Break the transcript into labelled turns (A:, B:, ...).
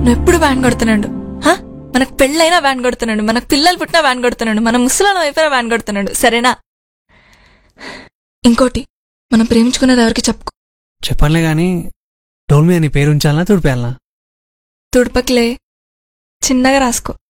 A: నువ్వు ఎప్పుడు వ్యాన్ కొడుతున్నాడు. మనకు పెళ్ళైనా వ్యాన్ కొడుతున్నాడు, మనకు పిల్లలు పుట్టినా వ్యాన్ కొడుతున్నాడు, మన ముసలాం అయిపోయినా వ్యాన్ కొడుతున్నాడు. సరేనా? ఇంకోటి, మనం ప్రేమించుకున్నది ఎవరికి చెప్పుకో.
B: చెప్పనులే గాని డోల్ మీద నీ పేరు ఉంచాలనా తుడిపేయాలనా?
A: తుడపకిలే, చిన్నగా రాసుకో.